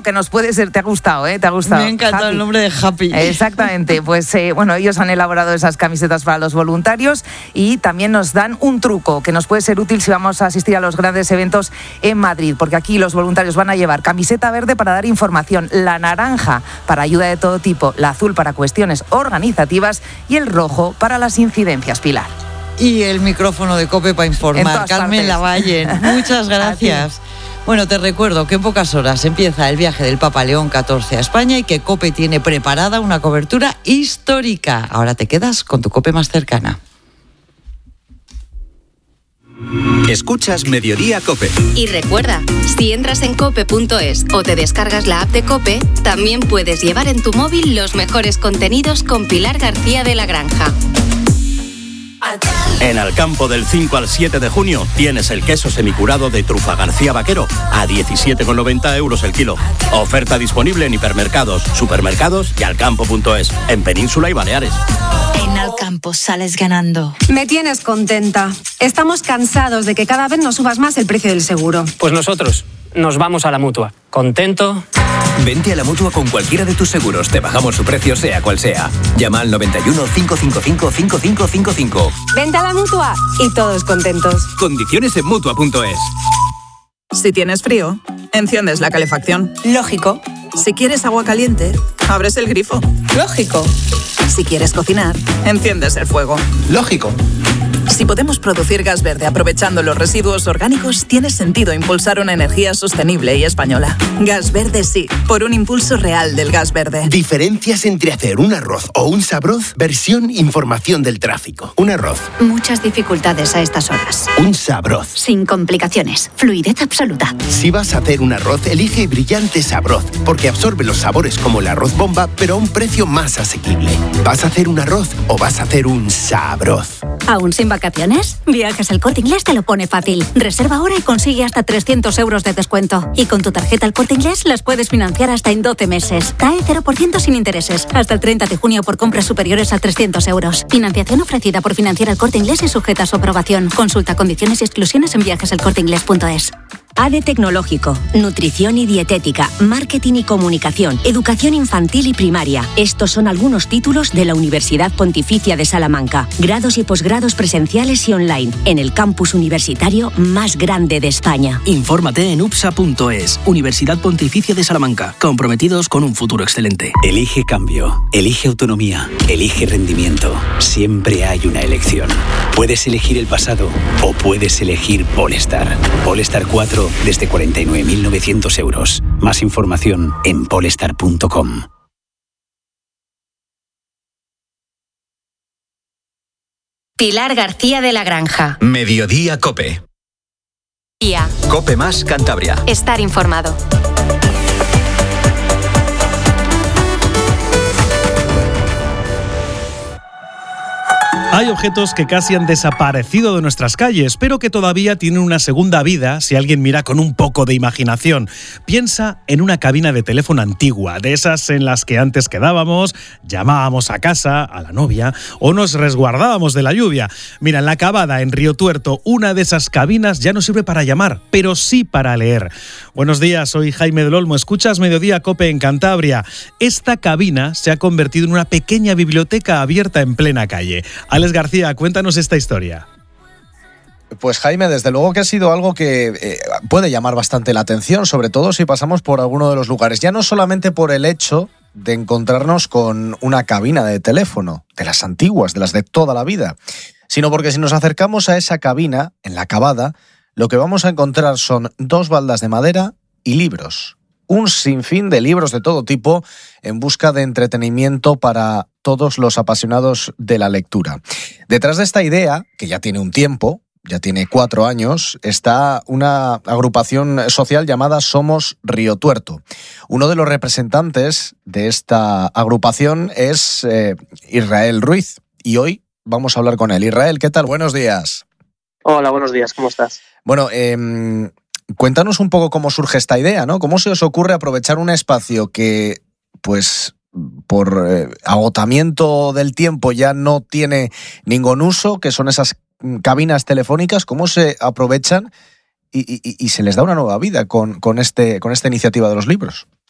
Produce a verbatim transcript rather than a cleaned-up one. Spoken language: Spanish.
que nos puede ser. Te ha gustado, ¿eh? Te ha gustado. Me ha encantado Happy. El nombre de Happy. Exactamente. Pues eh, bueno, ellos han elaborado esas camisetas para los voluntarios y también nos dan un truco que nos puede ser útil si vamos a asistir a los grandes eventos en Madrid, porque aquí los voluntarios van a llevar camiseta verde para dar información, la naranja para ayuda de todo tipo, la azul para cuestiones organizativas y el rojo para las incidencias, Pilar. Y el micrófono de COPE para informar. Carmen partes. Lavallen, muchas gracias. Bueno, te recuerdo que en pocas horas empieza el viaje del Papa León catorce a España y que COPE tiene preparada una cobertura histórica. Ahora te quedas con tu COPE más cercana. Escuchas Mediodía COPE. Y recuerda, si entras en cope punto es o te descargas la app de COPE, también puedes llevar en tu móvil los mejores contenidos con Pilar García de la Granja. En Alcampo del cinco al siete de junio tienes el queso semicurado de Trufa García Vaquero a diecisiete con noventa euros el kilo. Oferta disponible en hipermercados, supermercados y alcampo punto es, en Península y Baleares. En Alcampo sales ganando. Me tienes contenta. Estamos cansados de que cada vez nos subas más el precio del seguro. Pues nosotros nos vamos a la Mutua. ¿Contento? Vente a la Mutua con cualquiera de tus seguros. Te bajamos su precio, sea cual sea. Llama al noventa y uno, cincuecientos cincuenta y cinco, cincuenta y cinco cincuenta y cinco. Vente a la Mutua y todos contentos. Condiciones en Mutua punto es. Si tienes frío, enciendes la calefacción. Lógico. Si quieres agua caliente, abres el grifo. Lógico. Si quieres cocinar, enciendes el fuego. Lógico. Si podemos producir gas verde aprovechando los residuos orgánicos, tiene sentido impulsar una energía sostenible y española. Gas verde sí, por un impulso real del gas verde. Diferencias entre hacer un arroz o un sabroz, versión información del tráfico. Un arroz. Muchas dificultades a estas horas. Un sabroz. Sin complicaciones. Fluidez absoluta. Si vas a hacer un arroz, elige Brillante Sabroz, porque absorbe los sabores como el arroz bomba, pero a un precio más asequible. ¿Vas a hacer un arroz o vas a hacer un sabroz? ¿Aún sin vacaciones? Viajes El Corte Inglés te lo pone fácil. Reserva ahora y consigue hasta trescientos euros de descuento. Y con tu tarjeta El Corte Inglés las puedes financiar hasta en doce meses. T A E cero por ciento sin intereses. Hasta el treinta de junio por compras superiores a trescientos euros. Financiación ofrecida por Financiera El Corte Inglés y sujeta a su aprobación. Consulta condiciones y exclusiones en viajes el corte inglés punto es. A D E Tecnológico, Nutrición y Dietética, Marketing y Comunicación, Educación Infantil y Primaria. Estos son algunos títulos de la Universidad Pontificia de Salamanca. Grados y posgrados presenciales y online, en el campus universitario más grande de España. Infórmate en U P S A punto es, Universidad Pontificia de Salamanca, comprometidos con un futuro excelente. Elige cambio, elige autonomía, elige rendimiento. Siempre hay una elección. Puedes elegir el pasado o puedes elegir Polestar. Polestar cuatro desde cuarenta y nueve mil novecientos euros. Más información en polestar punto com. Pilar García de la Granja. Mediodía COPE. Día. COPE más Cantabria. Estar informado. Hay objetos que casi han desaparecido de nuestras calles, pero que todavía tienen una segunda vida si alguien mira con un poco de imaginación. Piensa en una cabina de teléfono antigua, de esas en las que antes quedábamos, llamábamos a casa, a la novia, o nos resguardábamos de la lluvia. Mira, en La Cavada, en Río Tuerto, una de esas cabinas ya no sirve para llamar, pero sí para leer. Buenos días, soy Jaime del Olmo, escuchas Mediodía COPE en Cantabria. Esta cabina se ha convertido en una pequeña biblioteca abierta en plena calle. Alex García, cuéntanos esta historia. Pues Jaime, desde luego que ha sido algo que eh, puede llamar bastante la atención, sobre todo si pasamos por alguno de los lugares. Ya no solamente por el hecho de encontrarnos con una cabina de teléfono, de las antiguas, de las de toda la vida, sino porque si nos acercamos a esa cabina, en La Cavada, lo que vamos a encontrar son dos baldas de madera y libros. Un sinfín de libros de todo tipo en busca de entretenimiento para todos los apasionados de la lectura. Detrás de esta idea, que ya tiene un tiempo, ya tiene cuatro años, está una agrupación social llamada Somos Río Tuerto. Uno de los representantes de esta agrupación es eh, Israel Ruiz, y hoy vamos a hablar con él. Israel, ¿qué tal? Buenos días. Hola, buenos días, ¿cómo estás? Bueno, eh, cuéntanos un poco cómo surge esta idea, ¿no? ¿Cómo se os ocurre aprovechar un espacio que, pues, por eh, agotamiento del tiempo ya no tiene ningún uso, que son esas cabinas telefónicas? ¿Cómo se aprovechan y, y, y se les da una nueva vida con, con, este, con esta iniciativa de los libros?